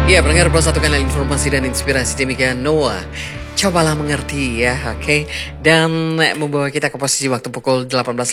Ya, pendengar Pro Satu Kanal Informasi dan Inspirasi demikian Noah. Cobalah mengerti ya, oke. Dan membawa kita ke posisi waktu pukul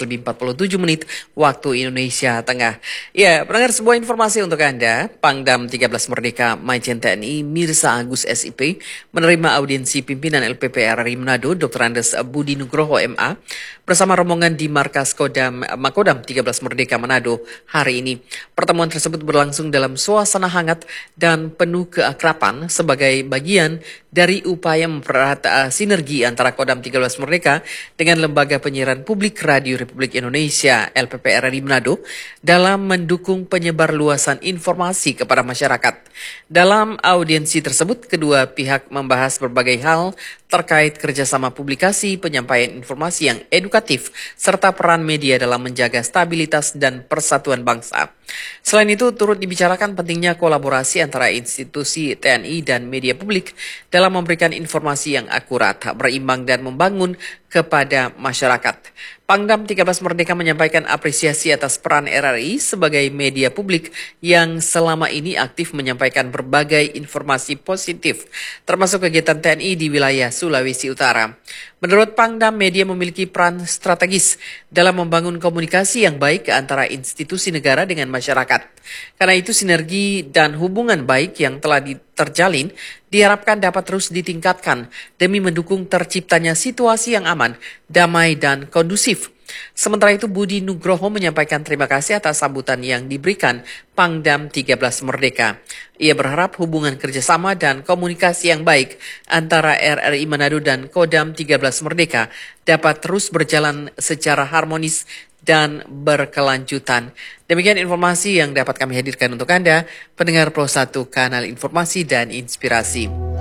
18:47 waktu Indonesia Tengah. Ya, pendengar sebuah informasi untuk Anda. Pangdam 13 Merdeka Majen TNI Mirsa Agus SIP menerima audiensi pimpinan LPP RRI Manado Dr. Andes Budi Nugroho MA bersama rombongan di markas Makodam 13 Merdeka Manado hari ini. Pertemuan tersebut berlangsung dalam suasana hangat dan penuh keakraban sebagai bagian dari upaya mempererat sinergi antara Kodam 13 Merdeka dengan Lembaga Penyiaran Publik Radio Republik Indonesia LPP RRI Manado dalam mendukung penyebarluasan informasi kepada masyarakat. Dalam audiensi tersebut, kedua pihak membahas berbagai hal terkait kerjasama publikasi, penyampaian informasi yang edukatif, serta peran media dalam menjaga stabilitas dan persatuan bangsa. Selain itu, turut dibicarakan pentingnya kolaborasi antara institusi TNI dan media publik dalam memberikan informasi yang akurat, berimbang, dan membangun kepada masyarakat. Pangdam 13 Merdeka menyampaikan apresiasi atas peran RRI sebagai media publik yang selama ini aktif menyampaikan berbagai informasi positif, termasuk kegiatan TNI di wilayah Sulawesi Utara. Menurut Pangdam, media memiliki peran strategis dalam membangun komunikasi yang baik antara institusi negara dengan masyarakat. Karena itu, sinergi dan hubungan baik yang telah terjalin diharapkan dapat terus ditingkatkan demi mendukung terciptanya situasi yang aman, damai, dan kondusif. Sementara itu, Budi Nugroho menyampaikan terima kasih atas sambutan yang diberikan Pangdam 13 Merdeka. Ia berharap hubungan kerjasama dan komunikasi yang baik antara RRI Manado dan Kodam 13 Merdeka dapat terus berjalan secara harmonis dan berkelanjutan. Demikian informasi yang dapat kami hadirkan untuk Anda, pendengar Pro 1 Kanal Informasi dan Inspirasi.